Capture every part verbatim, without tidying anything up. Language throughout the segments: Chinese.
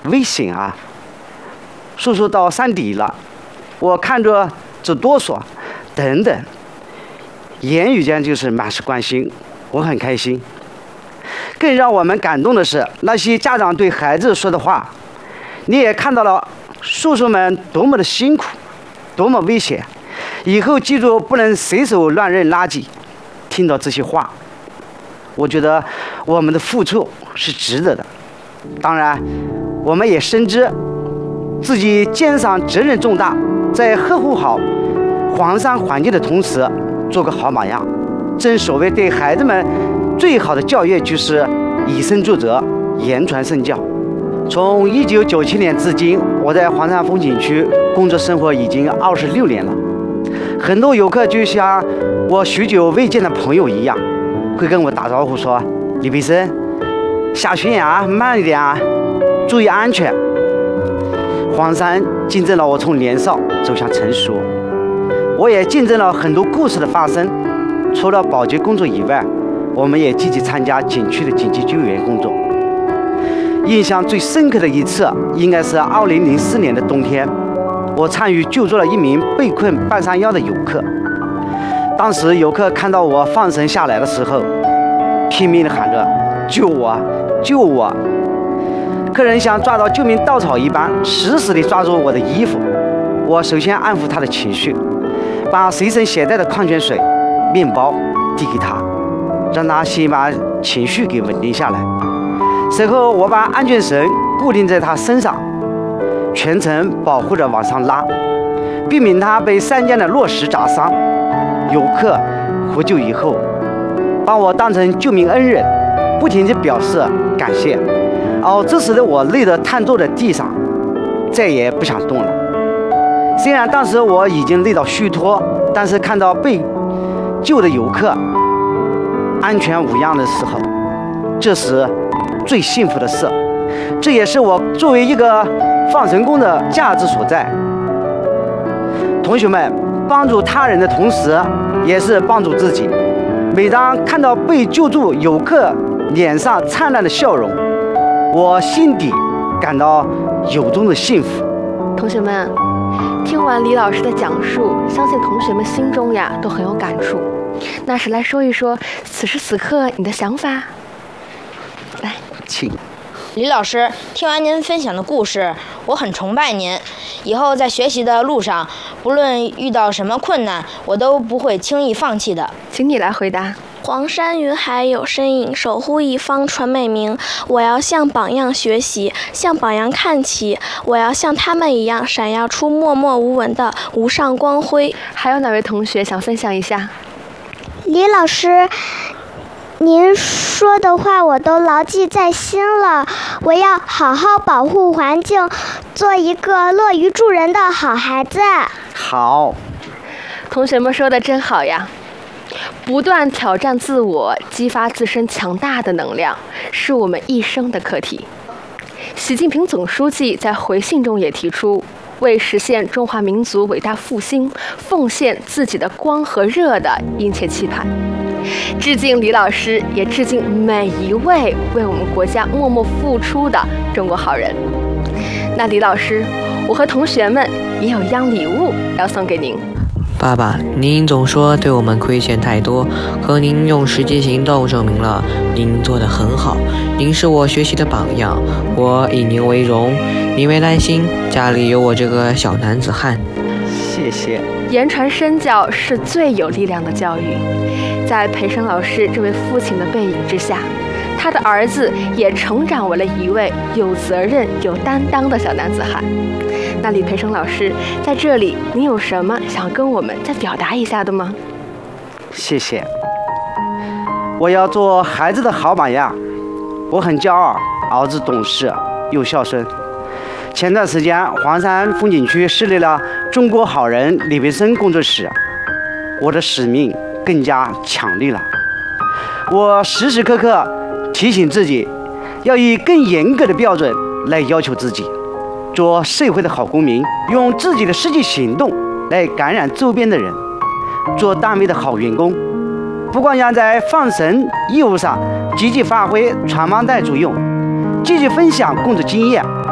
危险啊！叔叔到山底了，我看着直哆嗦，等等，言语间就是满是关心，我很开心。更让我们感动的是那些家长对孩子说的话，你也看到了叔叔们多么的辛苦，多么危险，以后记住不能随手乱扔垃圾。听到这些话，我觉得我们的付出是值得的。当然我们也深知自己肩上责任重大，在呵护好黄山环境的同时做个好榜样。正所谓对孩子们最好的教育就是以身作则，言传身教。从一九九七年至今，我在黄山风景区工作生活已经二十六年了。很多游客就像我许久未见的朋友一样，会跟我打招呼说：“李培生，下悬崖慢一点啊，注意安全。”黄山见证了我从年少走向成熟，我也见证了很多故事的发生。除了保洁工作以外，我们也积极参加景区的紧急救援工作。印象最深刻的一次，应该是二零零四年的冬天，我参与救助了一名被困半山腰的游客。当时游客看到我放绳下来的时候，拼命地喊着：“救我，救我！”客人像抓到救命稻草一般，死死地抓住我的衣服。我首先安抚他的情绪，把随身携带的矿泉水、面包递给他，让他先把情绪给稳定下来。随后我把安全绳固定在他身上，全程保护着往上拉，避免他被山间的落石砸伤。游客获救以后，把我当成救命恩人，不停地表示感谢。哦，这时的我累得瘫坐在地上，再也不想动了。虽然当时我已经累到虚脱，但是看到被救的游客安全无恙的时候，这是最幸福的事。这也是我作为一个放绳工的价值所在。同学们，帮助他人的同时，也是帮助自己。每当看到被救助游客脸上灿烂的笑容，我心底感到由衷的幸福。 同学们，听完李老师的讲述，相信同学们心中呀都很有感触。那谁来说一说此时此刻你的想法？来， 请。 李老师，听完您分享的故事，我很崇拜您。以后在学习的路上，不论遇到什么困难，我都不会轻易放弃的。 请你来回答。 黄山云海有身影，守护一方传美名。我要向榜样学习，向榜样看齐。我要像他们一样，闪耀出默默无闻的无上光辉。 还有哪位同学想分享一下？ 李老师，您说的话我都牢记在心了。我要好好保护环境，做一个乐于助人的好孩子。 好， 同学们说的真好呀！不断挑战自我，激发自身强大的能量，是我们一生的课题。习近平总书记在回信中也提出，为实现中华民族伟大复兴，奉献自己的光和热的殷切期盼。致敬李老师，也致敬每一位为我们国家默默付出的中国好人。那李老师，我和同学们也有一样礼物要送给您。 爸爸，您总说对我们亏欠太多，可您用实际行动证明了您做得很好。您是我学习的榜样，我以您为荣。您没担心，家里有我这个小男子汉。 谢谢。 言传身教是最有力量的教育。在培生老师这位父亲的背影之下，他的儿子也成长为了一位有责任、有担当的小男子汉。那李培生老师，在这里您有什么想跟我们再表达一下的吗？ 谢谢。我要做孩子的好榜样。我很骄傲，儿子懂事又孝顺。前段时间，黄山风景区设立了中国好人李培生工作室，我的使命更加强烈了。我时时刻刻提醒自己，要以更严格的标准来要求自己，做社会的好公民，用自己的实际行动来感染周边的人，做单位的好员工。不光要在放绳业务上积极发挥传帮带作用，积极分享工作经验，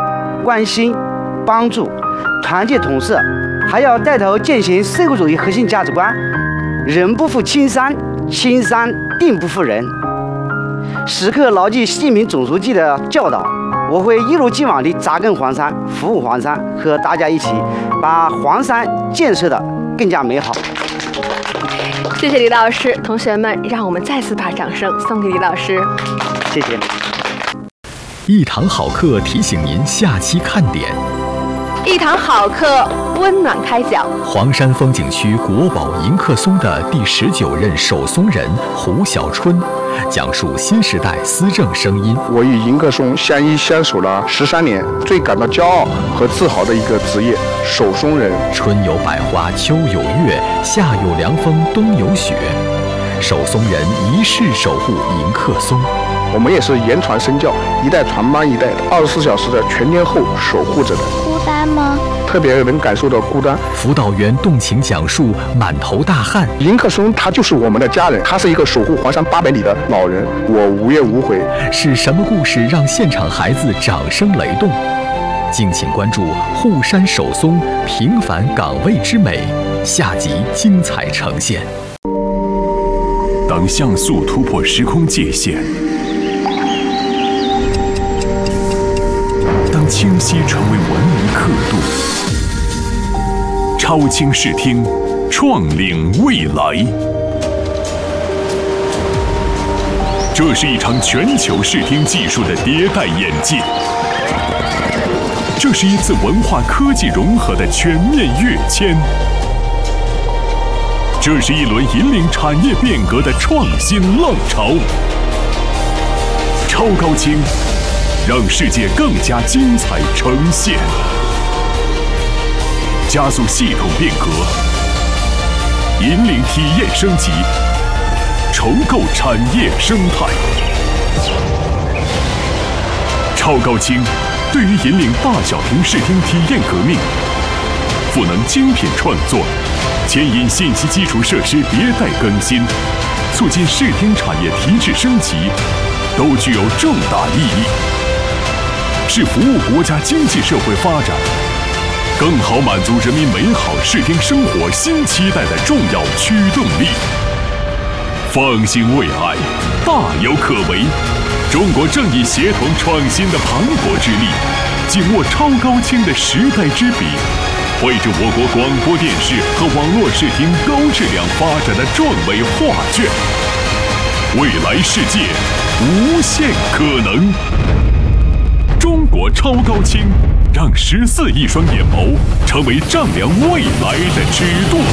关心、帮助、团结同事，还要带头践行社会主义核心价值观：人不负青山，青山定不负人。时刻牢记习近平总书记的教导，我会一如既往地扎根黄山，服务黄山，和大家一起把黄山建设得更加美好。 谢谢李老师，同学们，让我们再次把掌声送给李老师。 谢谢。 一堂好课提醒您下期看点。 一堂好课，温暖开讲。 黄山风景区国宝迎客松的第十九任守松人胡小春，讲述新时代思政声音。 我与迎客松相依相守了十三年，最感到骄傲和自豪的一个职业——守松人。 春有百花，秋有月，夏有凉风，冬有雪。守松人一世守护迎客松。 我们也是言传身教，一代传帮一代，二十四小时的全天候守护着的。 孤单吗？ 特别能感受到孤单。 辅导员动情讲述，满头大汗。 迎客松他就是我们的家人，他是一个守护黄山八百里的老人，我无怨无悔。 是什么故事让现场孩子掌声雷动？敬请关注护山守松平凡岗位之美，下集精彩呈现。 当像素突破时空界限，当清晰成为文明刻度，超清视听，创领未来。这是一场全球视听技术的迭代演进，这是一次文化科技融合的全面跃迁，这是一轮引领产业变革的创新浪潮。超高清，让世界更加精彩呈现，加速系统变革，引领体验升级，重构产业生态。超高清对于引领大小屏视听体验革命，赋能精品创作，牵引信息基础设施迭代更新，促进视听产业提质升级，都具有重大意义，是服务国家经济社会发展，更好满足人民美好视听生活新期待的重要驱动力。放心未来，大有可为。中国正以协同创新的磅礴之力，紧握超高清的时代之笔，绘制我国广播电视和网络视听高质量发展的壮伟画卷。未来世界无限可能。中国超高清，让十四亿双眼眸成为丈量未来的尺度。